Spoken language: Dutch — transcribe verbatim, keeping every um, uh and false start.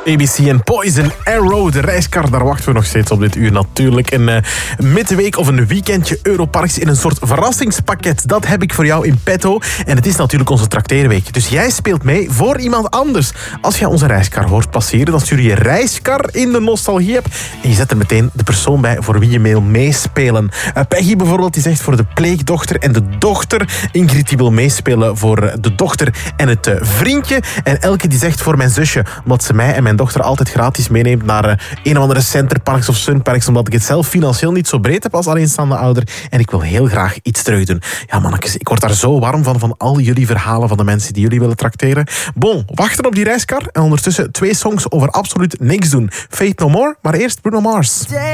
A B C en Poison Arrow, de reiskar, daar wachten we nog steeds op dit uur natuurlijk. Een uh, midweek of een weekendje Europarks in een soort verrassingspakket. Dat heb ik voor jou in petto. En het is natuurlijk onze trakteerweek. Dus jij speelt mee voor iemand anders. Als jij onze reiskar hoort passeren, dan stuur je je reiskar in de nostalgie-app. En je zet er meteen de persoon bij voor wie je wil meespelen. Uh, Peggy bijvoorbeeld, die zegt voor de pleegdochter en de dochter. Ingrid die wil meespelen voor de dochter en het uh, vriendje. En Elke die zegt voor mijn zusje, omdat ze mij en mijn dochter altijd gratis meeneemt naar uh, een of andere Centerparks of Sunparks, omdat ik het zelf financieel niet zo breed heb als alleenstaande ouder. En ik wil heel graag iets terug doen. Ja, mannetjes, ik word daar zo warm van, van al jullie verhalen van de mensen die jullie willen trakteren. Bon, wachten op die reiskar en ondertussen twee songs over absoluut niks doen. Faith No More, maar eerst Bruno Mars.